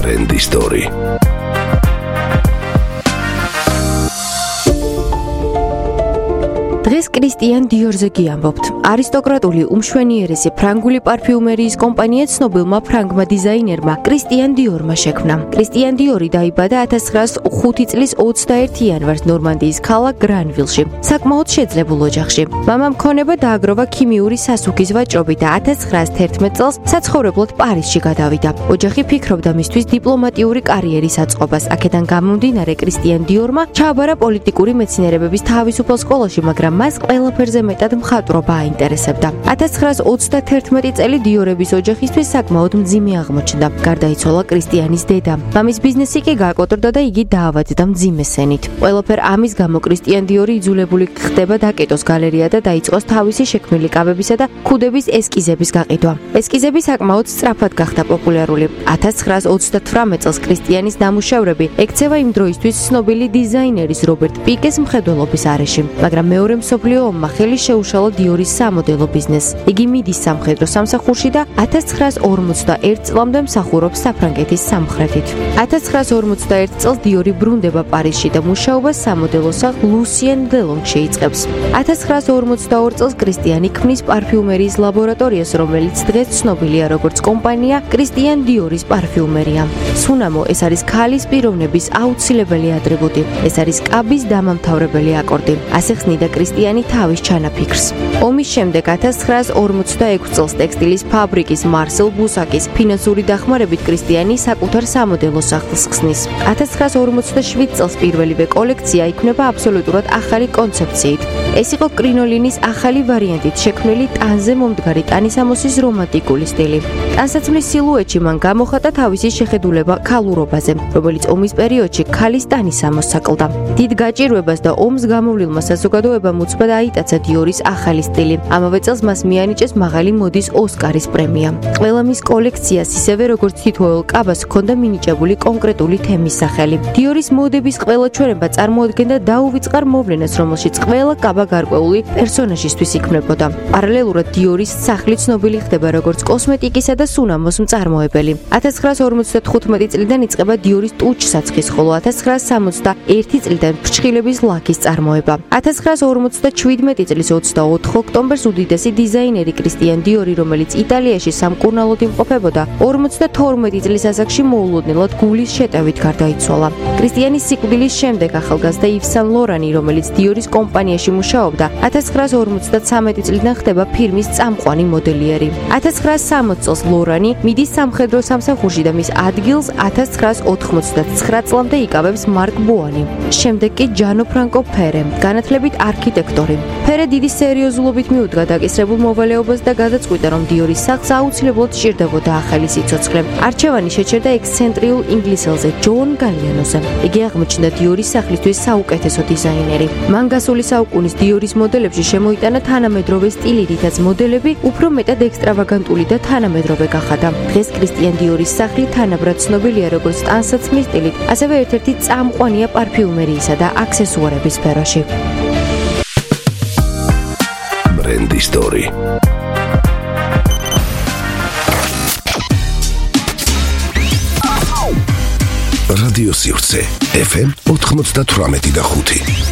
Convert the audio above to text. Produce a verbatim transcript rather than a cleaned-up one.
ბრენდი სტორი. დღეს კრისტიან დიორზე გიამბობთ. არისტოკრატული უმშვენიერესი ფრანგული პარფიუმერიის კომპანია ცნობილმა ფრანგმა დიზაინერმა კრისტიან დიორმა შექმნა. კრისტიან დიორი დაიბადა ათას ცხრაას ხუთი წლის ოცდაერთი იანვარს ნორმანდიის ქალაქ გრანვილში, საკმაოდ შეძლებულ ოჯახში. მამამ ქონება დააგროვა ქიმიური სასუქის ვაჭრობით და ათას ცხრაას თერთმეტ წელს საცხოვრებლად პარიზში გადავიდა. ოჯახი ფიქრობდა მისთვის დიპლომატიური კარიერის აწყობას. აქედან გამომდინარე კრისტიან დიორმა ჩააბარა პოლიტიკური მეცნიერებების თავისუფალ სკოლაში, მაგრამ მას ყველაფერზე მეტად მხატვრობა აინტერესებდა. ათას ცხრაას ოცდათერთმეტი წელი დიორების ოჯახისთვის საკმაოდ მძიმე აღმოჩნდა. გარდაიცვალა კრისტიანის დედა. მამის ბიზნესი კი გაკოტრდა და იგი დაავადდა მძიმე სენით. ყველაფერ ამის გამო კრისტიან დიორი იძულებული ხდება დაკეტოს გალერეა და დაიწყოს თავისი შექმნილი კაბებისა და ქუდების ესკიზების გაყიდვა. ესკიზები საკმაოდ სწრაფად გახდა პოპულარული. ათას ცხრაას ოცდათვრამეტ წელს კრისტიანის ნამუშევრები ექცევა იმ დროისთვის ცნობილი დიზაინერის რობერტ პიკეს მხედველობის არეში, მაგრამ მეორე მსოფლიო ომმა ხელი შეუშალა დიორის სამოდელო ბიზნესს. იგი მიდის სამხედრო სამსახურში და ათას ცხრაას ორმოცდაერთ წლამდე მსახურობს საფრანგეთის სამხრეთით. ათას ცხრაას ორმოცდაერთ წელს დიორი ბრუნდება პარიზში და მუშაობას სამოდელო სახლ ლუსიენ დელონგში იწყებს. ათას ცხრაას ორმოცდაორ წელს კრისტიანი ქმნის პარფიუმერიის ლაბორატორიას, რომელიც დღეს ცნობილია როგორც კომპანია კრისტიან დიორის პარფიუმერია. სუნამო ეს არის ქალის პიროვნების აუცილებელი ატრიბუტი. ეს არის კაბის დამამთავრებელი აკორდი. ასე ხსნიდა კრისტიანი თავის ჩანაფიქრს. ომის შემდეგ ათას ცხრაას ორმოცდაექვსი წელს ტექსტილის ფაბრიკის მარსელ ბუსაკის ფინანსური დახმარებით კრისტიანი საკუთარ სამოდელო სახლს ხსნის. ათას ცხრაას ორმოცდაშვიდ წელს პირველივე კოლექცია იქმნება აბსოლუტურად ახალი კონცეფციით. ეს იყო კრინოლინის ახალი ვარიანტით შექმნილი ტანზე მომდგარი ტანისამოსის რომანტიკული სტილი. ტანსაცმლის სილუეტში მან გამოხატა თავისი შეხედულება ქალურობაზე, რომელიც ომის პერიოდში ქალის ტანისამოსს აკლდა. დიდ გაჭირვებას და ომს გამოვლილმა საზოგადოებამ უცბად აიტაცა დიორის ახალი სტილი. ამავე წელს მას მიანიჭეს მაღალი მოდის ოსკარის პრემია. ყველა მის კოლექციას, ისევე როგორც თითოეულ კაბას, ჰქონდა მინიჭებული კონკრეტული თემის სახელი. დიორის მოდების ყველა ჩვენება წარმოადგენდა დაუვიწყარ მოვლენას, რომელშიც ყველა კაბა გარკვეული პერსონაჟისთვის იქმნებოდა. პარალელურად დიორის სახლი ცნობილი ხდება როგორც კოსმეტიკისა და სუნამოს მწარმოებელი. ათას ცხრაას ორმოცდათხუთმეტი წლიდან იწყება დიორის ტუჩ-საცხის, ხოლო ათას ცხრაას სამოცდაერთი წლიდან ფრჩხილების ლაქის წარმოება. ათას ცხრაას ორმოცდაჩვიდმეტი წლის ოცდაოთხ ოქტომბერს უდიდესი დიზაინერი კრისტიან დიორი, რომელიც იტალიაში სამკურნალოდ იმყოფებოდა, ორმოცდათორმეტი წლის ასაკში მოულოდნელად გულის შეტევით გარდაიცვალა. კრისტიანის სიკვდილის შემდეგ ახალგაზრდა იվ სან ლორანი, რომელიც დიორის კომპანიაში მუშაობდა, ათას ცხრაას ორმოცდათვრამეტი წლიდან ხდება ფირმის წამყვანი მოდელიერი. ათას ცხრაას სამოცდ წელს ლორანი მიდის სამხედრო სამსახურში და მის ადგილს ათას ცხრაას ოთხმოცდათცხრა წლამდე იკავებს მარკ ბუანი. შემდეგ კი ჯანო ფრანკო ფერე, განათლებით არქიტექტორი. ფერე დიდი სერიოზულობით მიუდგა დაკისრებულ მოვალეობას და გადაწყვიტა, რომ დიორის სახლს აუცილებლად სჭირდებოდა ახალი სიცოცხლე. არჩევანი შეჩერდა ექსცენტრიულ ინგლისელზე, ჯონ გალიანოზე. იგი აღმოჩნდა დიორის სახლისთვის საუკეთესო დიზაინერი. მან გასული საუკუნის დიორის მოდელებში შემოიტანა თანამედროვე სტილი, რითაც მოდელები უფრო მეტად ექსტრავაგანტული და თანამედროვე გახადა. დღეს კრისტიან დიორის სახლი თანაბრად ცნობილია როგორც ტანსაცმლის სტილით, ასევე ერთ-ერთი წამყვანია პარფიუმერიისა და აქსესუარების სფეროში. ბრენდი სტორი. რადიო სივრცე ეფ ემ ოთხმოცდათვრამეტი და ხუთი.